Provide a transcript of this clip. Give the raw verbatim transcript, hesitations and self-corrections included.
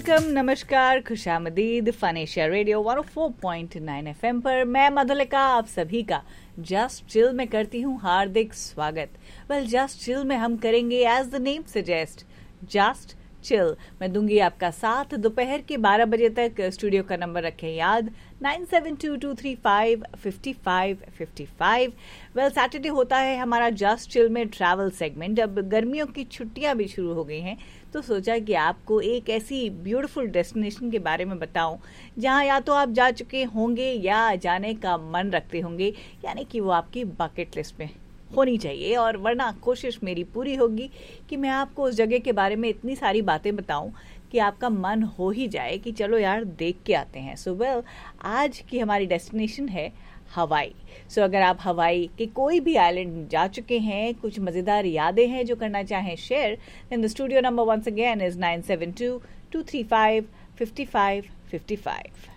Welcome, नमस्कार, खुशामदीद। Fun Asia radio one O four point nine FM पर मैं मधुलिका आप सभी का जस्ट चिल में करती हूँ हार्दिक स्वागत। वेल, जस्ट चिल में हम करेंगे as the name suggest just chill. मैं दूंगी आपका साथ दोपहर के बारह बजे तक। स्टूडियो का नंबर रखें याद nine seven to to three five fifty five fifty five. Well, Saturday होता है हमारा जस्ट चिल में ट्रैवल सेगमेंट। अब गर्मियों की छुट्टियां भी शुरू हो गई हैं तो सोचा कि आपको एक ऐसी ब्यूटीफुल डेस्टिनेशन के बारे में बताऊं जहां या तो आप जा चुके होंगे या जाने का मन रखते होंगे, यानी कि वो आपकी बकेट लिस्ट में होनी चाहिए। और वरना कोशिश मेरी पूरी होगी कि मैं आपको उस जगह के बारे में इतनी सारी बातें बताऊं कि आपका मन हो ही जाए कि चलो यार देख के आते हैं। सो वेल, आज की हमारी डेस्टिनेशन है हवाई। सो so, अगर आप हवाई के कोई भी आइलैंड जा चुके हैं, कुछ मज़ेदार यादें हैं जो करना चाहें share, then the studio number once again is nine seven to to three five fifty five fifty five.